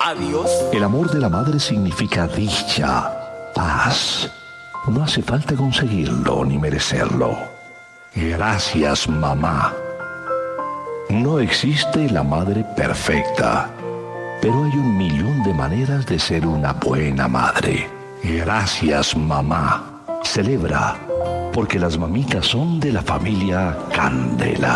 Adiós. El amor de la madre significa dicha, paz. No hace falta conseguirlo ni merecerlo. Gracias, mamá. No existe la madre perfecta, pero hay 1.000.000 de maneras de ser una buena madre. Gracias, mamá. Celebra, porque las mamitas son de la familia Candela.